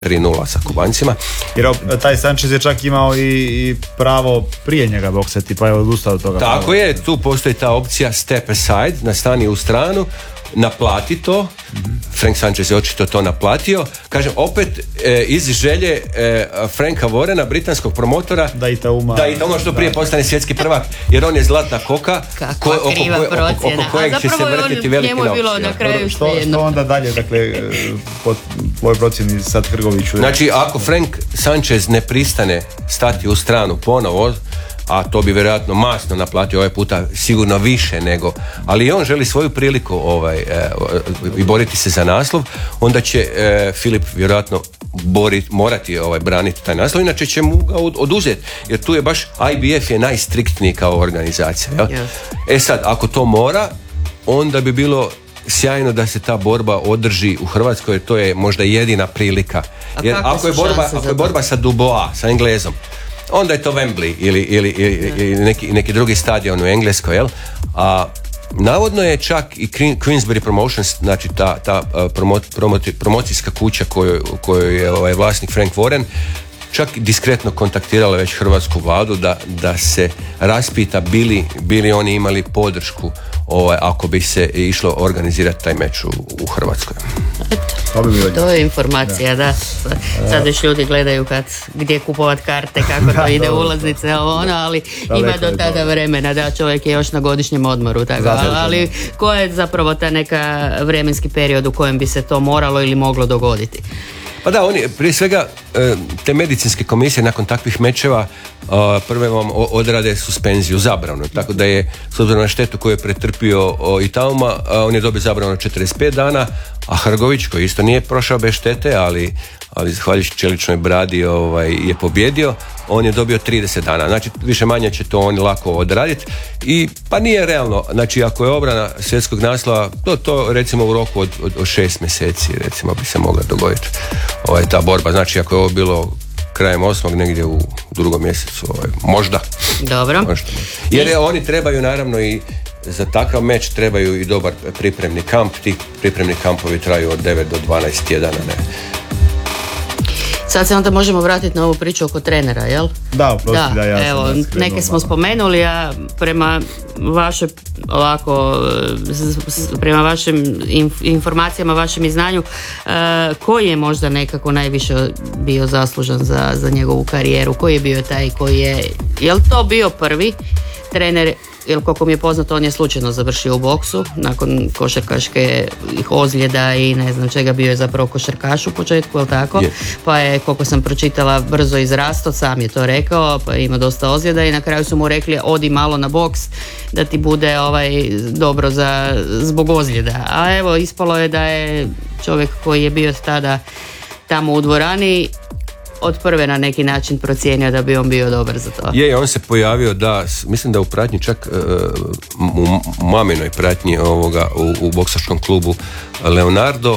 3-0 sa Kubancima. Jer taj Sanchez je čak imao i pravo prije njega boksati, pa je odustao od toga. Tako je, tu postoji ta opcija step aside, nastani u stranu, naplati to. Frank Sanchez je očito to naplatio. Kažem, opet iz želje Franka Warrena, britanskog promotora, da i Itauma što prije postane svjetski prvak, jer on je zlatna koka oko kojeg će se vrtiti veliki novci. Što onda dalje, dakle, po tvojoj procjeni sad Hrgoviću? Znači, ako Frank Sanchez ne pristane stati u stranu ponovo, a to bi vjerojatno masno naplatio ovaj puta, sigurno više nego, ali i on želi svoju priliku i boriti se za naslov, onda će Filip vjerojatno morati braniti taj naslov, inače će mu ga oduzeti, jer tu je baš IBF je najstriktniji kao organizacija. Jel? Yes. Sad, ako to mora, onda bi bilo sjajno da se ta borba održi u Hrvatskoj, jer to je možda jedina prilika. Jer ako je borba sa Dubois, sa Englezom, onda je to Wembley ili neki drugi stadion u Engleskoj, jel? A navodno je čak i Queensberry Promotions, znači ta promocijska kuća koju je vlasnik Frank Warren, čak diskretno kontaktirala već hrvatsku vladu da se raspita bili oni imali podršku ako bi se išlo organizirati taj meč u Hrvatskoj. To je informacija, da. Sad još ljudi gledaju gdje kupovat karte, kako to ide ulaznice, ali ima do tada vremena, da čovjek je još na godišnjem odmoru, tako, ali ko je zapravo ta neka vremenski period u kojem bi se to moralo ili moglo dogoditi? Pa da, oni prije svega te medicinske komisije nakon takvih mečeva prve vam odrade suspenziju, zabranu, tako da je s obzirom na štetu koju je pretrpio Itauma, on je dobio zabranu 45 dana, a Hrgović koji isto nije prošao bez štete, ali zahvaljujući čeličnoj bradi je pobjedio, on je dobio 30 dana, znači više manje će to oni lako odraditi i pa nije realno, znači ako je obrana svjetskog naslova, to recimo u roku od 6 mjeseci recimo bi se mogla dogoditi ta borba, znači ako je ovo bilo krajem 8. negdje u 2. mjesecu, možda. Dobro. Možda. Jer oni trebaju naravno i za takav meč trebaju i dobar pripremni kamp, ti pripremni kampovi traju od 9 do 12 tjedana, ne. Sad se onda možemo vratiti na ovu priču oko trenera, jel? Da, oprosti, da, ja evo, neke smo spomenuli, a prema vašim informacijama, vašem izznanju, koji je možda nekako najviše bio zaslužan za njegovu karijeru? Koji je bio taj koji je li to bio prvi trener, jer koliko mi je poznato on je slučajno završio u boksu nakon košarkaške ozljeda i ne znam čega, bio je zapravo košarkaš u početku, jel tako? Yeah. Pa je, koliko sam pročitala, brzo izrastao, sam je to rekao, pa ima dosta ozljeda i na kraju su mu rekli odi malo na boks da ti bude dobro zbog ozljeda. A evo, ispalo je da je čovjek koji je bio tada tamo u dvorani od prve na neki način procijenio da bi on bio dobar za to. On se pojavio mislim da u pratnji čak u maminoj pratnji u boksačkom klubu Leonardo.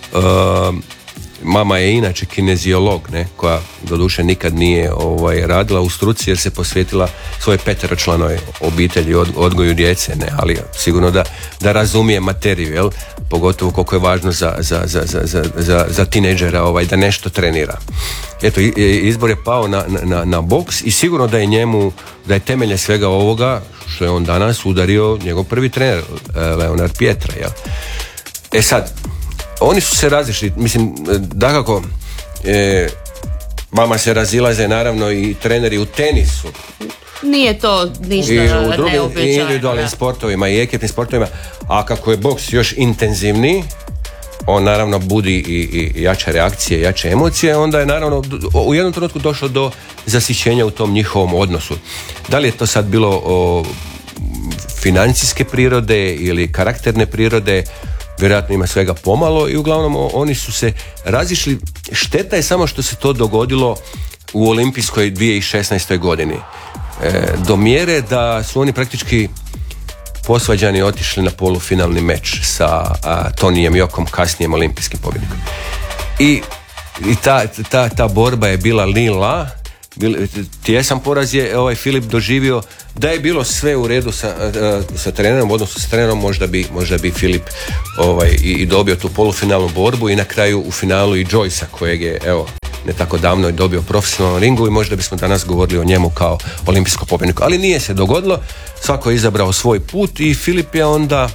Mama je inače kineziolog, ne, koja doduše nikad nije radila u struci jer se posvetila svoje 5-članoj obitelji, odgoju djece, ne, ali sigurno da razumije materiju, jel? Pogotovo koliko je važno za tinejdžera da nešto trenira. Eto, izbor je pao na boks i sigurno da je temelje svega ovoga što je on danas udario njegov prvi trener, Leonard Pietra, jel? Sad, oni su se razišli, mislim, dakako, vama se razilaze naravno i treneri u tenisu. Nije to ništa neobičajno. I u drugim individualnim sportovima i ekipnim sportovima, a kako je boks još intenzivniji, on naravno budi i jače reakcije, jače emocije, onda je naravno u jednom trenutku došlo do zasićenja u tom njihovom odnosu. Da li je to sad bilo financijske prirode ili karakterne prirode, vjerojatno ima svega pomalo i uglavnom oni su se razišli. Šteta je samo što se to dogodilo u olimpijskoj 2016. godini. Do mjere da su oni praktički posvađani otišli na polufinalni meč sa Tonijem Jokom, kasnijem olimpijskim pobjednikom. I ta borba je bila lila Tijesan poraz je Filip doživio. Da je bilo sve u redu sa trenerom, odnosno sa trenerom, možda bi Filip i dobio tu polufinalnu borbu i na kraju u finalu i Joycea, kojeg je ne tako davno je dobio profesionalnu ringu i možda bismo danas govorili o njemu kao olimpijskom pobjedniku. Ali nije se dogodilo, svako je izabrao svoj put i Filip je onda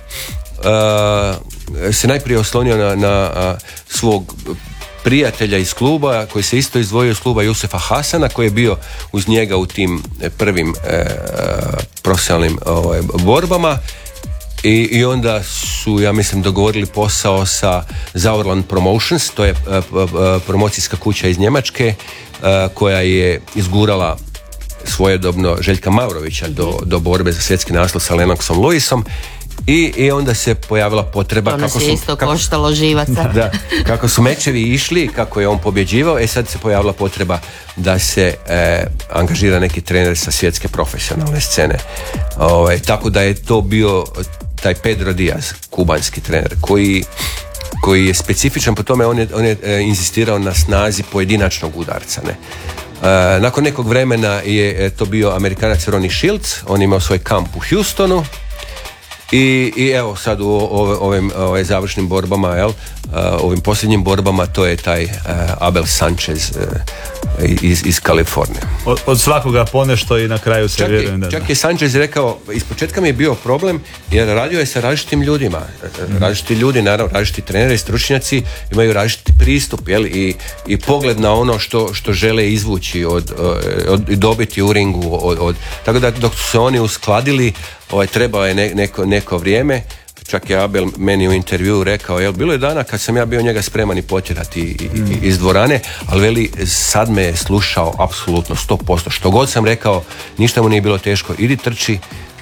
se najprije oslonio na svog prijatelja iz kluba koji se isto izdvojio iz kluba, Jusefa Hasana, koji je bio uz njega u tim prvim profesionalnim borbama i onda su, ja mislim, dogovorili posao sa Sauerland Promotions, to je promocijska kuća iz Njemačke koja je izgurala svojedobno Željka Mavrovića do borbe za svjetski naslov sa Lennoxom Lewisom. I onda se pojavila potreba to nas je isto koštalo živaca. Da, kako su mečevi išli, kako je on pobjeđivao, sad se pojavila potreba da se angažira neki trener sa svjetske profesionalne scene. Tako da je to bio taj Pedro Diaz, kubanski trener, koji je specifičan po tome, on je inzistirao na snazi pojedinačnog udarca. Ne? Nakon nekog vremena je to bio Amerikanac Ronnie Shields, on imao svoj kamp u Houstonu. I evo sad u ovim završnim borbama, ovim posljednjim borbama, to je taj Abel Sanchez iz Kalifornije. Od svakoga ponešto i na kraju se vjerujem da... Čak je Sanchez rekao, ispočetka mi je bio problem jer radio je sa različitim ljudima. Različiti ljudi, naravno, različiti treneri, stručnjaci imaju različiti pristup, i pogled na ono što žele izvući i dobiti u ringu. Tako da dok su se oni uskladili, trebao je neko vrijeme. Čak je Abel meni u intervjuu rekao, bilo je dana kad sam ja bio njega spreman i potjerati iz dvorane, ali veli, sad me je slušao apsolutno 100%. Što god sam rekao, ništa mu nije bilo teško, idi trči,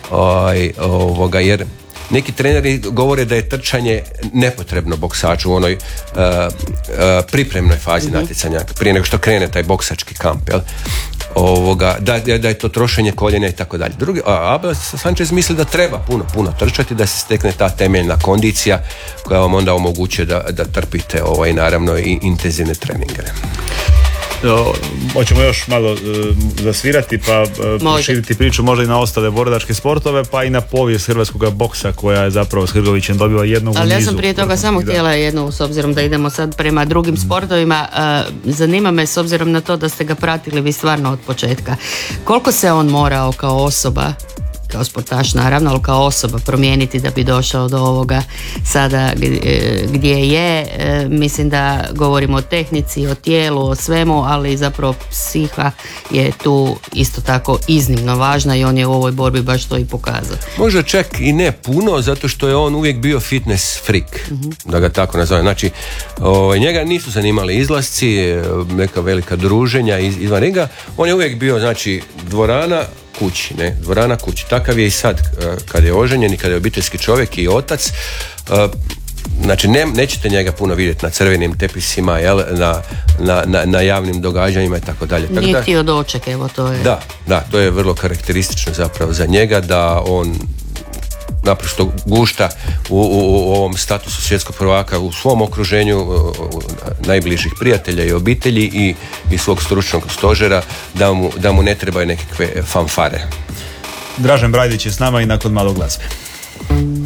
jer neki treneri govore da je trčanje nepotrebno boksaču u onoj pripremnoj fazi natjecanja, prije nego što krene taj boksački kamp, jel? Da je to trošenje koljena i tako dalje. Abel Sanchez misli da treba puno trčati, da se stekne ta temeljna kondicija koja vam onda omogućuje da trpite naravno i intenzivne treninge. Hoćemo još malo zasvirati pa proširiti priču možda i na ostale borilačke sportove, pa i na povijest hrvatskog boksa koja je zapravo s Hrgovićem dobila jednog u nizu. Ali ja sam prije toga samo htjela jednu, s obzirom da idemo sad prema drugim sportovima, zanima me, s obzirom na to da ste ga pratili vi stvarno od početka, koliko se on morao kao osoba, kao sportaš naravno, ali kao osoba promijeniti da bi došao do ovoga sada gdje je. Mislim da govorimo o tehnici, o tijelu, o svemu, ali zapravo psiha je tu isto tako iznimno važna i on je u ovoj borbi baš to i pokazao. Možda čak i ne puno, zato što je on uvijek bio fitness freak, da ga tako nazovem. Znači, njega nisu zanimali izlasci, neka velika druženja izvan ringa, on je uvijek bio, znači, dvorana kući. Takav je i sad kad je oženjen i kad je obiteljski čovjek i otac. Znači nećete njega puno vidjeti na crvenim tepisima, na javnim događanjima i tako dalje. Nije htio doček, evo to je. Da, to je vrlo karakteristično zapravo za njega, da on naprosto gušta u ovom statusu svjetskog prvaka u svom okruženju najbližih prijatelja i obitelji i svog stručnog stožera, da mu ne trebaju nekakve fanfare. Dražen Brajdić je s nama i nakon malo glazbe.